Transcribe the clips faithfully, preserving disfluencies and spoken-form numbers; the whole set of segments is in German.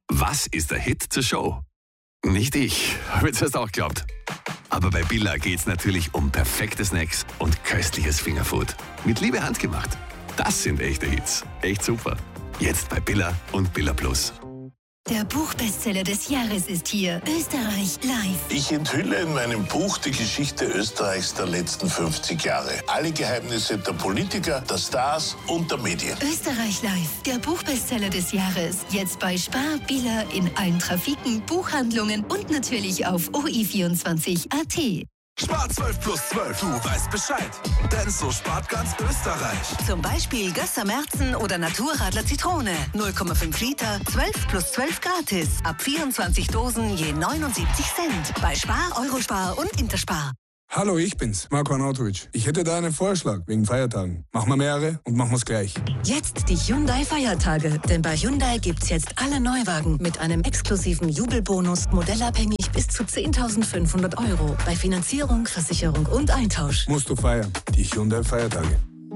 Was ist der Hit zur Show? Nicht ich, habe jetzt erst auch geglaubt. Aber bei Billa geht's natürlich um perfekte Snacks und köstliches Fingerfood. Mit Liebe handgemacht. Das sind echte Hits. Echt super. Jetzt bei Billa und Billa Plus. Der Buchbestseller des Jahres ist hier. Österreich live. Ich enthülle in meinem Buch die Geschichte Österreichs der letzten fünfzig Jahre. Alle Geheimnisse der Politiker, der Stars und der Medien. Österreich live. Der Buchbestseller des Jahres. Jetzt bei Spar, Billa, in allen Trafiken, Buchhandlungen und natürlich auf O I vierundzwanzig Punkt A T. Spar zwölf plus zwölf, du weißt Bescheid. Denn so spart ganz Österreich. Zum Beispiel Gösser Märzen oder Naturradler Zitrone. null Komma fünf Liter, zwölf plus zwölf gratis. Ab vierundzwanzig Dosen je neunundsiebzig Cent. Bei Spar, Eurospar und Interspar. Hallo, ich bin's, Marko Arnautovic. Ich hätte da einen Vorschlag wegen Feiertagen. Machen wir mehrere und machen wir's gleich. Jetzt die Hyundai-Feiertage. Denn bei Hyundai gibt's jetzt alle Neuwagen mit einem exklusiven Jubelbonus, modellabhängig bis zu zehntausendfünfhundert Euro. Bei Finanzierung, Versicherung und Eintausch. Musst du feiern. Die Hyundai-Feiertage.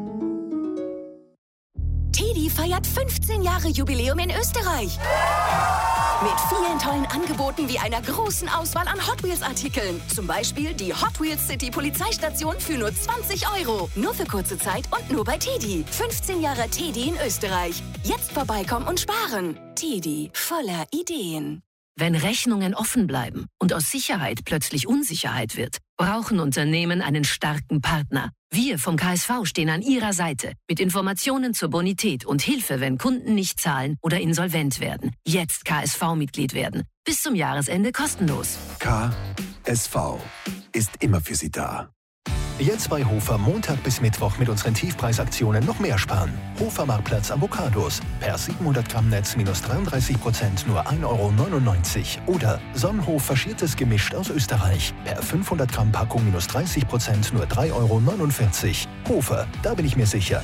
Teddy feiert fünfzehn Jahre Jubiläum in Österreich. Mit vielen tollen Angeboten wie einer großen Auswahl an Hot Wheels-Artikeln. Zum Beispiel die Hot Wheels City Polizeistation für nur zwanzig Euro. Nur für kurze Zeit und nur bei Teddy. fünfzehn Jahre Teddy in Österreich. Jetzt vorbeikommen und sparen. Teddy, voller Ideen. Wenn Rechnungen offen bleiben und aus Sicherheit plötzlich Unsicherheit wird, brauchen Unternehmen einen starken Partner. Wir vom K S V stehen an Ihrer Seite mit Informationen zur Bonität und Hilfe, wenn Kunden nicht zahlen oder insolvent werden. Jetzt K S V-Mitglied werden. Bis zum Jahresende kostenlos. K S V ist immer für Sie da. Jetzt bei Hofer Montag bis Mittwoch mit unseren Tiefpreisaktionen noch mehr sparen. Hofer Marktplatz Avocados. Per siebenhundert Gramm Netz minus dreiunddreißig Prozent nur ein Euro neunundneunzig. Oder Sonnenhof faschiertes Gemischt aus Österreich. Per fünfhundert Gramm Packung minus dreißig Prozent nur drei Euro neunundvierzig. Hofer, da bin ich mir sicher.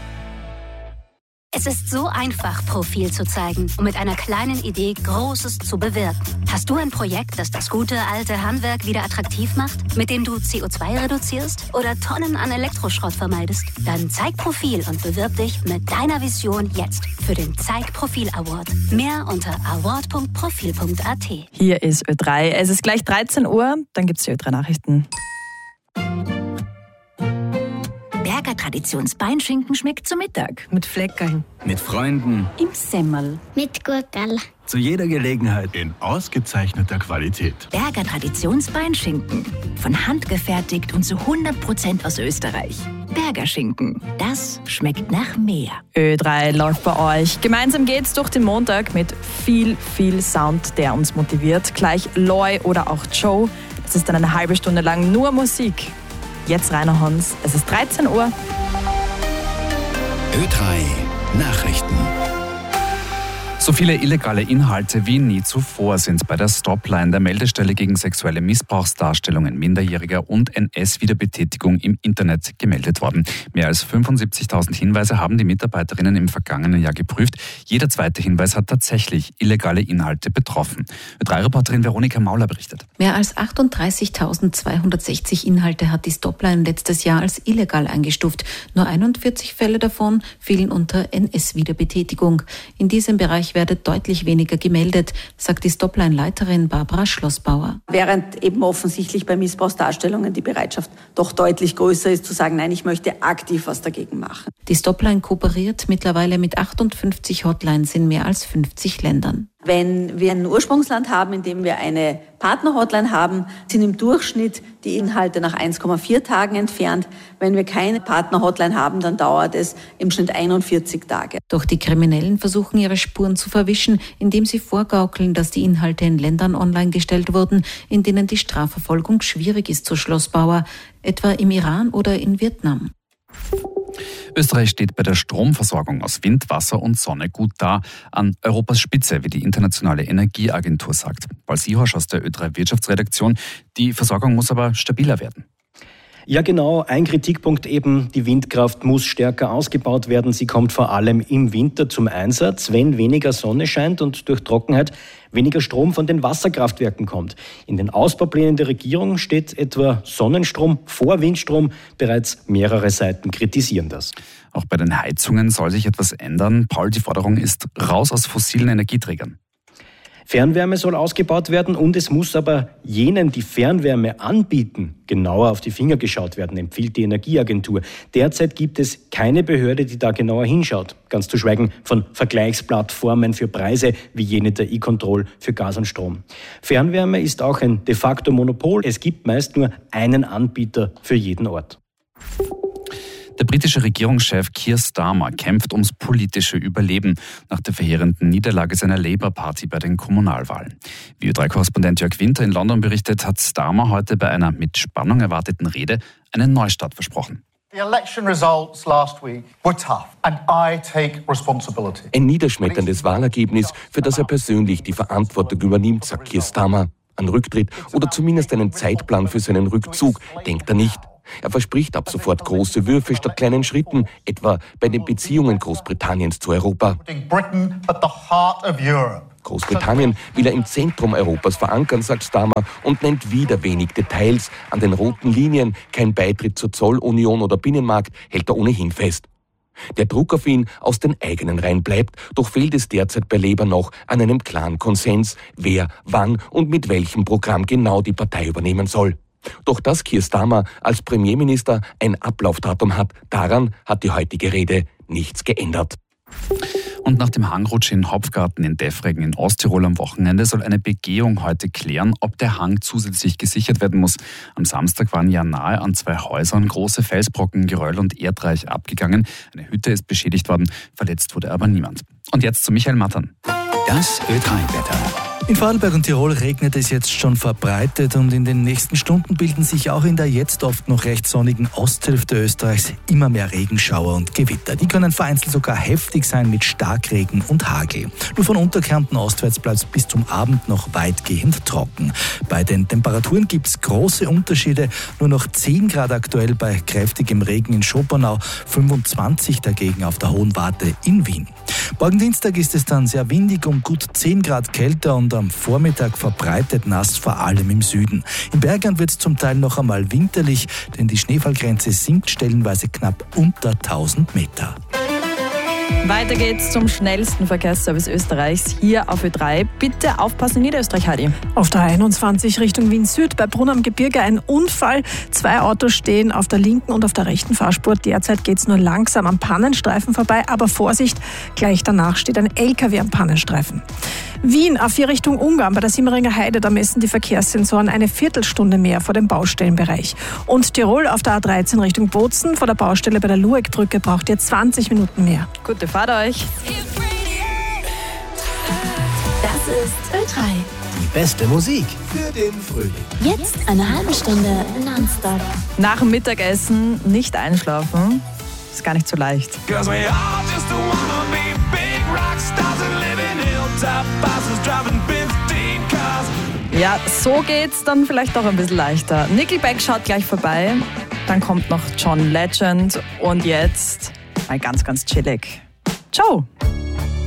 Es ist so einfach, Profil zu zeigen und mit einer kleinen Idee Großes zu bewirken. Hast du ein Projekt, das das gute alte Handwerk wieder attraktiv macht, mit dem du C O zwei reduzierst oder Tonnen an Elektroschrott vermeidest? Dann zeig Profil und bewirb dich mit deiner Vision jetzt für den Zeig Profil Award. Mehr unter award punkt profil punkt a t. Hier ist Ö drei. Es ist gleich dreizehn Uhr, dann gibt's die Ö drei Nachrichten. Berger Traditionsbeinschinken schmeckt zu Mittag. Mit Fleckerl. Mit Freunden. Im Semmel. Mit Gurkerl. Zu jeder Gelegenheit. In ausgezeichneter Qualität. Berger Traditionsbeinschinken. Von Hand gefertigt und zu hundert Prozent aus Österreich. Berger Schinken. Das schmeckt nach mehr. Ö drei läuft bei euch. Gemeinsam geht's durch den Montag mit viel, viel Sound, der uns motiviert. Gleich Loy oder auch Joe. Das ist dann eine halbe Stunde lang nur Musik. Jetzt Rainer Hans. Es ist dreizehn Uhr. Ö drei Nachrichten. So viele illegale Inhalte wie nie zuvor sind bei der Stopline der Meldestelle gegen sexuelle Missbrauchsdarstellungen Minderjähriger und N S-Wiederbetätigung im Internet gemeldet worden. Mehr als fünfundsiebzigtausend Hinweise haben die Mitarbeiterinnen im vergangenen Jahr geprüft. Jeder zweite Hinweis hat tatsächlich illegale Inhalte betroffen. Ö drei Reporterin Veronika Mauler berichtet. Mehr als achtunddreißigtausendzweihundertsechzig Inhalte hat die Stopline letztes Jahr als illegal eingestuft. Nur einundvierzig Fälle davon fielen unter N S-Wiederbetätigung. In diesem Bereich werde deutlich weniger gemeldet, sagt die Stopline-Leiterin Barbara Schlossbauer. Während eben offensichtlich bei Missbrauchsdarstellungen die Bereitschaft doch deutlich größer ist, zu sagen, nein, ich möchte aktiv was dagegen machen. Die Stopline kooperiert mittlerweile mit achtundfünfzig Hotlines in mehr als fünfzig Ländern. Wenn wir ein Ursprungsland haben, in dem wir eine Partner-Hotline haben, sind im Durchschnitt die Inhalte nach eins Komma vier Tagen entfernt. Wenn wir keine Partner-Hotline haben, dann dauert es im Schnitt einundvierzig Tage. Doch die Kriminellen versuchen ihre Spuren zu verwischen, indem sie vorgaukeln, dass die Inhalte in Ländern online gestellt wurden, in denen die Strafverfolgung schwierig ist, so Schlossbauer, etwa im Iran oder in Vietnam. Österreich steht bei der Stromversorgung aus Wind, Wasser und Sonne gut da, an Europas Spitze, wie die Internationale Energieagentur sagt. Paul Siehosch aus der Ö drei Wirtschaftsredaktion. Die Versorgung muss aber stabiler werden. Ja genau, ein Kritikpunkt eben, die Windkraft muss stärker ausgebaut werden. Sie kommt vor allem im Winter zum Einsatz, wenn weniger Sonne scheint und durch Trockenheit weniger Strom von den Wasserkraftwerken kommt. In den Ausbauplänen der Regierung steht etwa Sonnenstrom vor Windstrom. Bereits mehrere Seiten kritisieren das. Auch bei den Heizungen soll sich etwas ändern. Paul, die Forderung ist raus aus fossilen Energieträgern. Fernwärme soll ausgebaut werden und es muss aber jenen, die Fernwärme anbieten, genauer auf die Finger geschaut werden, empfiehlt die Energieagentur. Derzeit gibt es keine Behörde, die da genauer hinschaut. Ganz zu schweigen von Vergleichsplattformen für Preise wie jene der E-Control für Gas und Strom. Fernwärme ist auch ein de facto Monopol. Es gibt meist nur einen Anbieter für jeden Ort. Der britische Regierungschef Keir Starmer kämpft ums politische Überleben nach der verheerenden Niederlage seiner Labour-Party bei den Kommunalwahlen. Wie Ö drei Korrespondent Jörg Winter in London berichtet, hat Starmer heute bei einer mit Spannung erwarteten Rede einen Neustart versprochen. The election results last week were tough and I take responsibility. Ein niederschmetterndes Wahlergebnis, für das er persönlich die Verantwortung übernimmt, sagt Keir Starmer. An Rücktritt oder zumindest einen Zeitplan für seinen Rückzug denkt er nicht. Er verspricht ab sofort große Würfe statt kleinen Schritten, etwa bei den Beziehungen Großbritanniens zu Europa. Großbritannien will er im Zentrum Europas verankern, sagt Starmer, und nennt wieder wenig Details. An den roten Linien, kein Beitritt zur Zollunion oder Binnenmarkt, hält er ohnehin fest. Der Druck auf ihn aus den eigenen Reihen bleibt, doch fehlt es derzeit bei Labour noch an einem klaren Konsens, wer, wann und mit welchem Programm genau die Partei übernehmen soll. Doch dass Keir Starmer als Premierminister ein Ablaufdatum hat, daran hat die heutige Rede nichts geändert. Und nach dem Hangrutsch in Hopfgarten in Defregen in Osttirol am Wochenende soll eine Begehung heute klären, ob der Hang zusätzlich gesichert werden muss. Am Samstag waren ja nahe an zwei Häusern große Felsbrocken, Geröll und Erdreich abgegangen. Eine Hütte ist beschädigt worden, verletzt wurde aber niemand. Und jetzt zu Michael Mattern. Das Ö drei Wetter. In Vorarlberg und Tirol regnet es jetzt schon verbreitet und in den nächsten Stunden bilden sich auch in der jetzt oft noch recht sonnigen Osthälfte Österreichs immer mehr Regenschauer und Gewitter. Die können vereinzelt sogar heftig sein mit Starkregen und Hagel. Nur von Unterkärnten ostwärts bleibt es bis zum Abend noch weitgehend trocken. Bei den Temperaturen gibt es große Unterschiede. Nur noch zehn Grad aktuell bei kräftigem Regen in Schopernau, fünfundzwanzig dagegen auf der Hohen Warte in Wien. Morgen Dienstag ist es dann sehr windig, um gut zehn Grad kälter und am Vormittag verbreitet nass, vor allem im Süden. Im Bergland wird es zum Teil noch einmal winterlich, denn die Schneefallgrenze sinkt stellenweise knapp unter tausend Meter. Weiter geht's zum schnellsten Verkehrsservice Österreichs hier auf Ö drei. Bitte aufpassen in Niederösterreich, Heidi. Auf der einundzwanzig Richtung Wien Süd bei Brunn am Gebirge ein Unfall. Zwei Autos stehen auf der linken und auf der rechten Fahrspur. Derzeit geht's nur langsam am Pannenstreifen vorbei, aber Vorsicht, gleich danach steht ein L K W am Pannenstreifen. Wien A vier Richtung Ungarn bei der Simmeringer Heide, da messen die Verkehrssensoren eine Viertelstunde mehr vor dem Baustellenbereich. Und Tirol auf der A dreizehn Richtung Bozen vor der Baustelle bei der Lueckbrücke braucht ihr zwanzig Minuten mehr. Gute Fahrt euch. Das ist Ö drei. Die beste Musik für den Frühling. Jetzt eine halbe Stunde nonstop. Nach dem Mittagessen nicht einschlafen, ist gar nicht so leicht. Ja, so geht's dann vielleicht doch ein bisschen leichter. Nickelback schaut gleich vorbei, dann kommt noch John Legend und jetzt mal ganz, ganz chillig. Ciao!